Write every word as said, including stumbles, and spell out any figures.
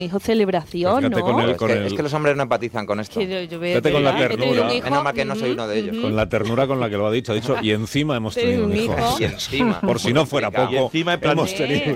hijo celebración, Fíjate ¿no? con el- Es con que, el- es que los hombres no empatizan con esto. Que yo, yo veo Fíjate con la que he tenido ternura. un hijo, Menos mal que no soy uno de ellos. ujú, Con la ternura con la que lo ha dicho. Ha dicho, y encima hemos tenido un hijo. Y encima. Por si no fuera Complicado. poco, Y encima en plan- hemos tenido